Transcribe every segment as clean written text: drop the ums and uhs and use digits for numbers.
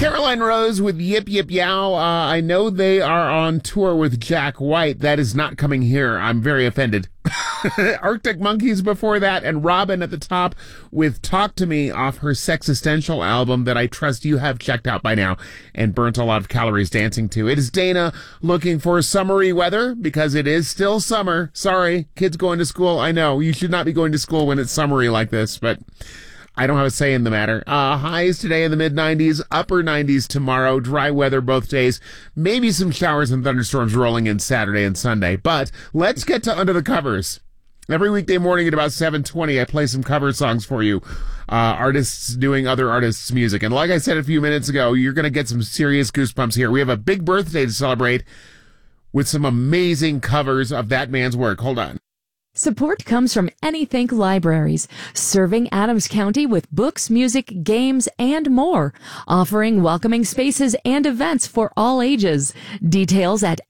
Caroline Rose with Yip Yip Yow. I know they are on tour with Jack White. That is not coming here. I'm very offended. Arctic Monkeys before that, and Robin at the top with Talk to Me off her Sexistential album that I trust you have checked out by now and burnt a lot of calories dancing to. It is Dana looking for summery weather because it is still summer. Sorry, kids going to school. I know you should not be going to school when it's summery like this, but I don't have a say in the matter. Highs today in the mid-90s, upper 90s tomorrow, dry weather both days, maybe some showers and thunderstorms rolling in Saturday and Sunday. But let's get to Under the Covers. Every weekday morning at about 7:20, I play some cover songs for you, artists doing other artists' music. And like I said a few minutes ago, you're going to get some serious goosebumps here. We have a big birthday to celebrate with some amazing covers of that man's work. Hold on. Support comes from Anythink Libraries, serving Adams County with books, music, games, and more, offering welcoming spaces and events for all ages. Details at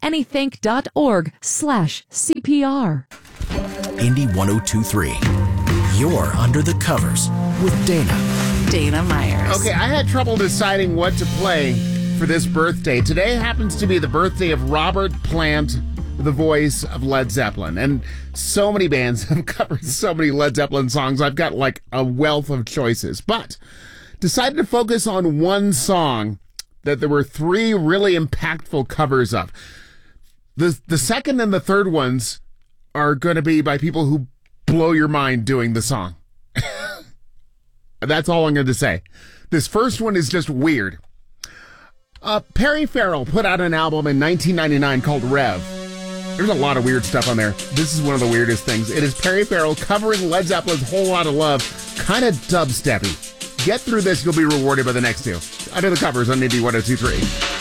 anythink.org/CPR. Indy 102.3. You're Under the Covers with Dana Myers. Okay, I had trouble deciding what to play for this birthday. Today happens to be the birthday of Robert Plant, the voice of Led Zeppelin. And so many bands have covered so many Led Zeppelin songs. I've got like a wealth of choices. But decided to focus on one song that there were three really impactful covers of. The second and the third ones are going to be by people who blow your mind doing the song. That's all I'm going to say. This first one is just weird. Perry Farrell put out an album in 1999 called Rev. There's a lot of weird stuff on there. This is one of the weirdest things. It is Perry Farrell covering Led Zeppelin's Whole Lotta Love, kind of dubsteppy. Get through this, you'll be rewarded by the next two. Under the Covers on Indy 102.3.